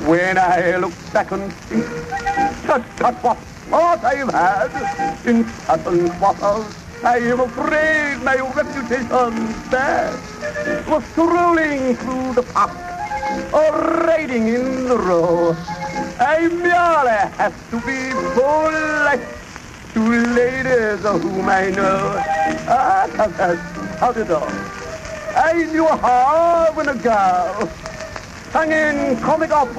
When I look back and think just what thought I've had in certain quarters, I am afraid my reputation's bad. For strolling through the park or riding in the row, I merely have to be polite to ladies whom I know. How did I knew her when a girl sang in comic opera